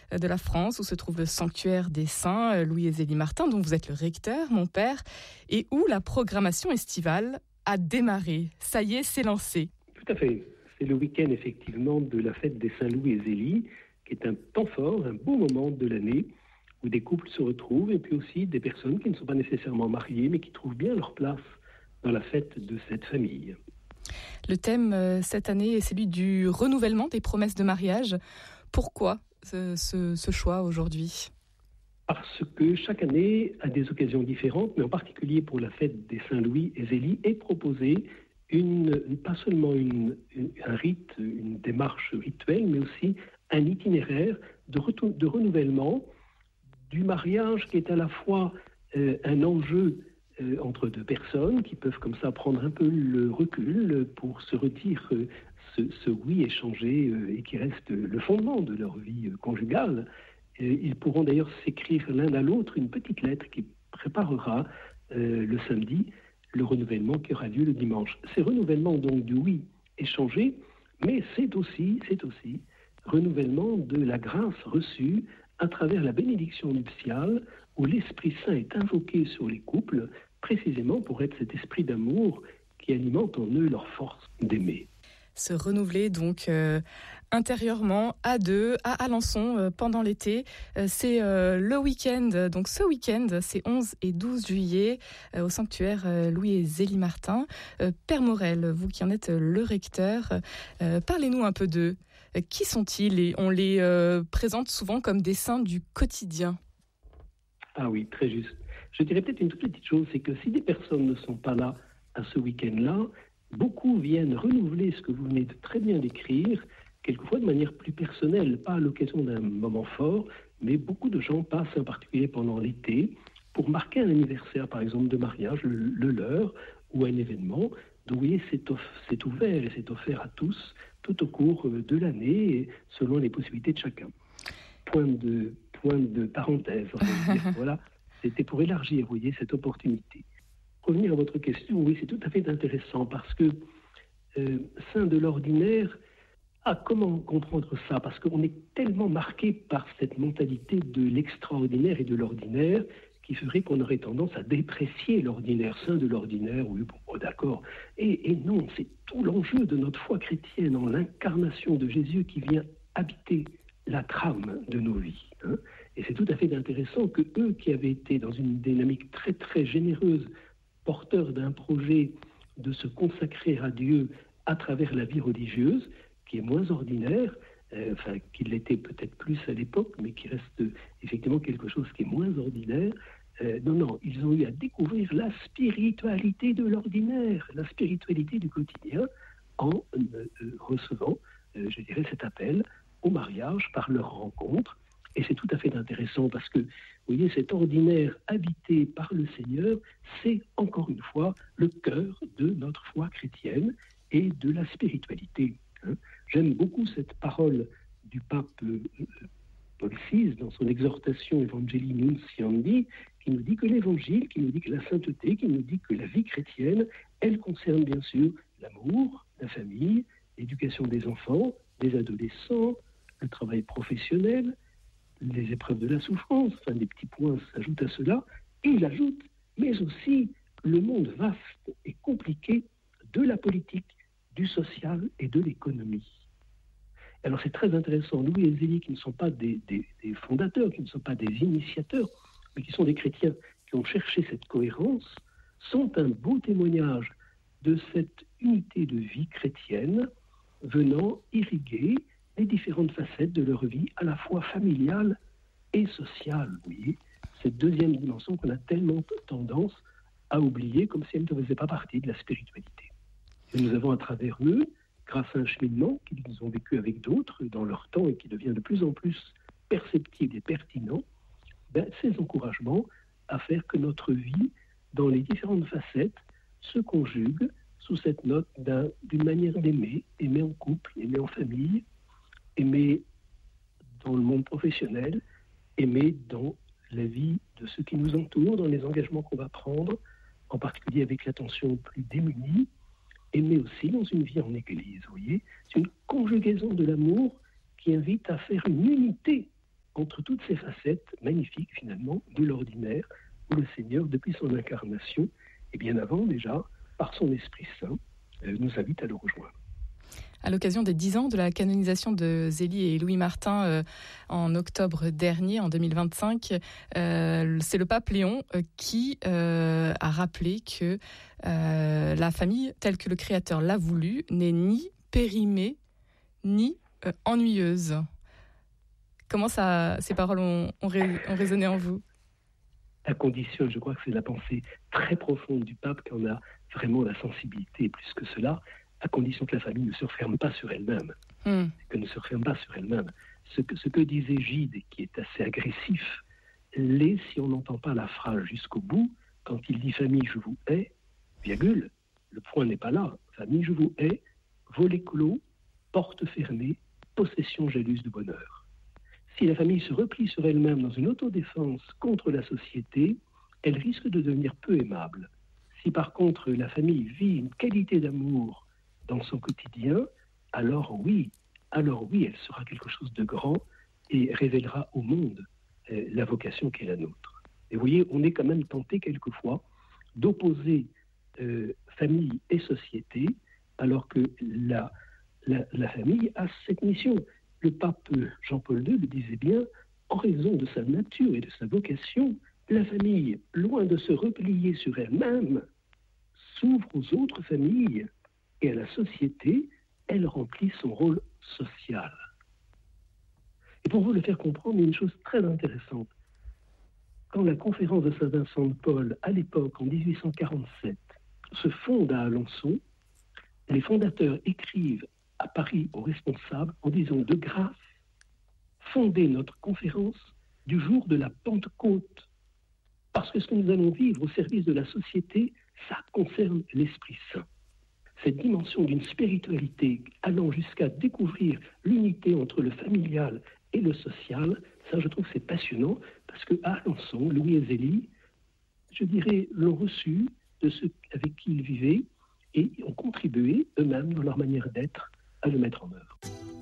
de la France, où se trouve le sanctuaire des saints Louis et Zélie Martin, dont vous êtes le recteur, mon père, et où la programmation estivale a démarré. Ça y est, c'est lancé. Tout à fait. C'est le week-end, effectivement, de la fête des Saints Louis et Zélie, qui est un temps fort, un beau moment de l'année, où des couples se retrouvent, et puis aussi des personnes qui ne sont pas nécessairement mariées, mais qui trouvent bien leur place dans la fête de cette famille. Le thème cette année est celui du renouvellement des promesses de mariage. Pourquoi ce choix aujourd'hui ? Parce que chaque année, à des occasions différentes, mais en particulier pour la fête des Saints Louis et Zélie, est proposée pas seulement un rite, une démarche rituelle, mais aussi un itinéraire de renouvellement du mariage qui est à la fois un enjeu entre deux personnes qui peuvent comme ça prendre un peu le recul pour se redire ce oui échangé et qui reste le fondement de leur vie conjugale. Ils pourront d'ailleurs s'écrire l'un à l'autre une petite lettre qui préparera le samedi le renouvellement qui aura lieu le dimanche. C'est renouvellement donc du oui échangé, mais c'est aussi renouvellement de la grâce reçue à travers la bénédiction nuptiale où l'Esprit Saint est invoqué sur les couples, précisément pour être cet esprit d'amour qui alimente en eux leur force d'aimer. Se renouveler donc intérieurement à deux à Alençon pendant l'été. C'est le week-end, donc ce week-end, c'est 11 et 12 juillet au sanctuaire Louis et Zélie Martin. Père Morel, vous qui en êtes le recteur, parlez-nous un peu d'eux. Qui sont-ils ? Et on les présente souvent comme des saints du quotidien. Ah oui, très juste. Je dirais peut-être une toute petite chose, c'est que si des personnes ne sont pas là à ce week-end-là, beaucoup viennent renouveler ce que vous venez de très bien décrire, quelquefois de manière plus personnelle, pas à l'occasion d'un moment fort, mais beaucoup de gens passent, en particulier pendant l'été, pour marquer un anniversaire, par exemple, de mariage, le leur, ou un événement. Donc, vous voyez, c'est ouvert et c'est offert à tous, tout au cours de l'année, selon les possibilités de chacun. Point de parenthèse, on va dire. Voilà, c'était pour élargir, vous voyez, cette opportunité. Revenir à votre question, oui, c'est tout à fait intéressant parce que saint de l'ordinaire, comment comprendre ça ? Parce qu'on est tellement marqué par cette mentalité de l'extraordinaire et de l'ordinaire qui ferait qu'on aurait tendance à déprécier l'ordinaire, saint de l'ordinaire, oui, bon, d'accord. Et non, c'est tout l'enjeu de notre foi chrétienne en l'incarnation de Jésus qui vient habiter la trame de nos vies. Hein. Et c'est tout à fait intéressant que eux qui avaient été dans une dynamique très très généreuse, porteurs d'un projet de se consacrer à Dieu à travers la vie religieuse, qui est moins ordinaire, qu'il l'était peut-être plus à l'époque, mais qui reste effectivement quelque chose qui est moins ordinaire. Non, ils ont eu à découvrir la spiritualité de l'ordinaire, la spiritualité du quotidien, en recevant, je dirais, cet appel au mariage par leur rencontre. Et c'est tout à fait intéressant parce que, vous voyez, cet ordinaire habité par le Seigneur, c'est encore une fois le cœur de notre foi chrétienne et de la spiritualité. Hein. J'aime beaucoup cette parole du pape Paul VI dans son exhortation Evangelii Nuntiandi, qui nous dit que l'évangile, qui nous dit que la sainteté, qui nous dit que la vie chrétienne, elle concerne bien sûr l'amour, la famille, l'éducation des enfants, des adolescents, le travail professionnel, les épreuves de la souffrance, enfin des petits points s'ajoutent à cela, et il ajoute, mais aussi le monde vaste et compliqué de la politique, du social et de l'économie. Alors c'est très intéressant, Louis et Zélie, qui ne sont pas des fondateurs, qui ne sont pas des initiateurs, mais qui sont des chrétiens qui ont cherché cette cohérence, sont un beau témoignage de cette unité de vie chrétienne venant irriguer les différentes facettes de leur vie, à la fois familiale et sociale. Vous voyez, cette deuxième dimension qu'on a tellement tendance à oublier, comme si elle ne faisait pas partie de la spiritualité. Et nous avons à travers eux, grâce à un cheminement qu'ils ont vécu avec d'autres dans leur temps et qui devient de plus en plus perceptible et pertinent, ces encouragements à faire que notre vie, dans les différentes facettes, se conjugue sous cette note d'une manière d'aimer, aimer en couple, aimer en famille, aimer dans le monde professionnel, aimer dans la vie de ceux qui nous entourent, dans les engagements qu'on va prendre, en particulier avec l'attention aux plus démunis, aimer aussi dans une vie en Église, vous voyez. C'est une conjugaison de l'amour qui invite à faire une unité en montre toutes ces facettes magnifiques finalement de l'ordinaire où le Seigneur, depuis son incarnation, et bien avant déjà, par son Esprit Saint, nous invite à le rejoindre. À l'occasion des 10 ans de la canonisation de Zélie et Louis Martin en octobre dernier, en 2025, c'est le pape Léon qui a rappelé que la famille, telle que le Créateur l'a voulu, n'est ni périmée, ni ennuyeuse. Comment ces paroles ont résonné en vous ? À condition, je crois que c'est la pensée très profonde du pape qui en a vraiment la sensibilité, plus que cela, à condition que la famille ne se referme pas sur elle-même. Que ne se referme pas sur elle-même. Ce que disait Gide, qui est assez agressif, l'est si on n'entend pas la phrase jusqu'au bout, quand il dit « famille, je vous hais », virgule, le point n'est pas là. « Famille, je vous hais, volet clos, porte fermée, possession jalouse du bonheur ». Si la famille se replie sur elle-même dans une autodéfense contre la société, elle risque de devenir peu aimable. Si par contre la famille vit une qualité d'amour dans son quotidien, alors oui, elle sera quelque chose de grand et révélera au monde la vocation qui est la nôtre. Et vous voyez, on est quand même tenté quelquefois d'opposer famille et société, alors que la famille a cette mission. Le pape Jean-Paul II le disait bien, en raison de sa nature et de sa vocation, la famille, loin de se replier sur elle-même, s'ouvre aux autres familles et à la société, elle remplit son rôle social. Et pour vous le faire comprendre, il y a une chose très intéressante. Quand la conférence de Saint-Vincent de Paul, à l'époque, en 1847, se fonde à Alençon, les fondateurs écrivent à Paris aux responsables en disant de grâce, fondez notre conférence du jour de la Pentecôte. Parce que ce que nous allons vivre au service de la société, ça concerne l'Esprit Saint. Cette dimension d'une spiritualité allant jusqu'à découvrir l'unité entre le familial et le social, ça je trouve c'est passionnant parce qu'à Alençon, Louis et Zélie, je dirais, l'ont reçu de ceux avec qui ils vivaient et ont contribué eux-mêmes dans leur manière d'être à le mettre en œuvre.